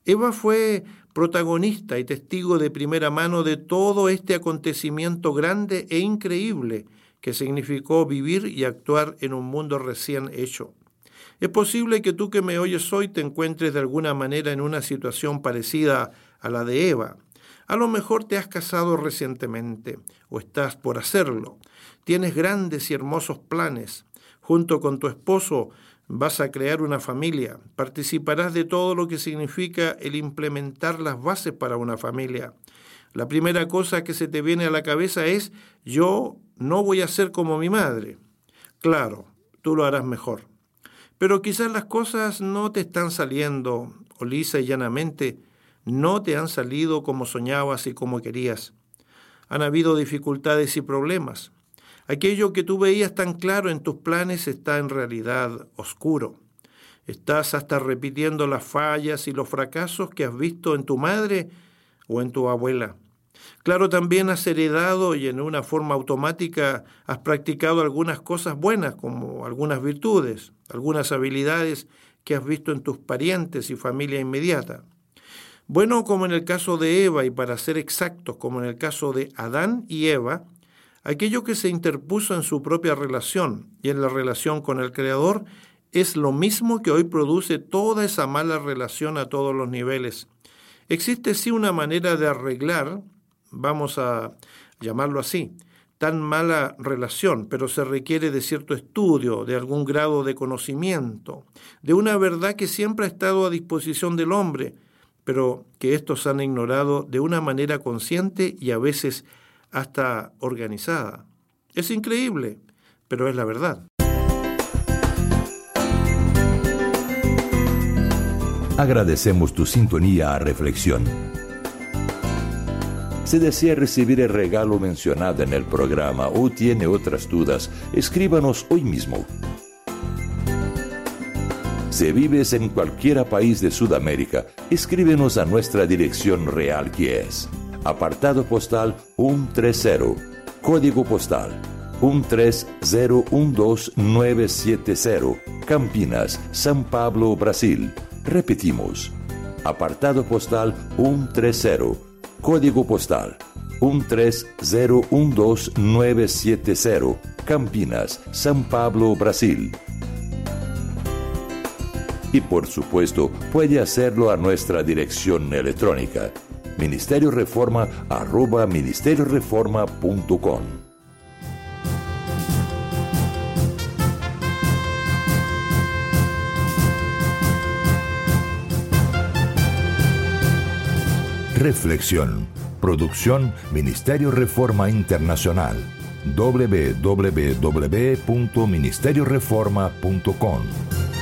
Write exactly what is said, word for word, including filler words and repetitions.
Eva fue protagonista y testigo de primera mano de todo este acontecimiento grande e increíble que significó vivir y actuar en un mundo recién hecho. Es posible que tú que me oyes hoy te encuentres de alguna manera en una situación parecida a la de Eva. A lo mejor te has casado recientemente o estás por hacerlo. Tienes grandes y hermosos planes. Junto con tu esposo vas a crear una familia. Participarás de todo lo que significa el implementar las bases para una familia. La primera cosa que se te viene a la cabeza es: yo no voy a ser como mi madre. Claro, tú lo harás mejor. Pero quizás las cosas no te están saliendo, o lisa y llanamente, no te han salido como soñabas y como querías. Han habido dificultades y problemas. Aquello que tú veías tan claro en tus planes está en realidad oscuro. Estás hasta repitiendo las fallas y los fracasos que has visto en tu madre o en tu abuela. Claro, también has heredado y en una forma automática has practicado algunas cosas buenas, como algunas virtudes, algunas habilidades que has visto en tus parientes y familia inmediata. Bueno, como en el caso de Eva, y para ser exactos, como en el caso de Adán y Eva, aquello que se interpuso en su propia relación y en la relación con el Creador es lo mismo que hoy produce toda esa mala relación a todos los niveles. Existe sí una manera de arreglar, vamos a llamarlo así, tan mala relación, pero se requiere de cierto estudio, de algún grado de conocimiento, de una verdad que siempre ha estado a disposición del hombre, pero que estos han ignorado de una manera consciente y a veces hasta organizada. Es increíble, pero es la verdad. Agradecemos tu sintonía a Reflexión. Si desea recibir el regalo mencionado en el programa o tiene otras dudas, escríbanos hoy mismo. Si vives en cualquier país de Sudamérica, escríbenos a nuestra dirección real, que es apartado postal ciento treinta, código postal uno tres cero uno dos nueve siete cero, Campinas, São Paulo, Brasil. Repetimos, apartado postal ciento treinta, código postal uno tres cero uno dos nueve siete cero, Campinas, São Paulo, Brasil. Y por supuesto, puede hacerlo a nuestra dirección electrónica, ministerio reforma arroba ministerio reforma punto com. Reflexión. Producción Ministerio Reforma Internacional. doble u doble u doble u punto ministerio reforma punto com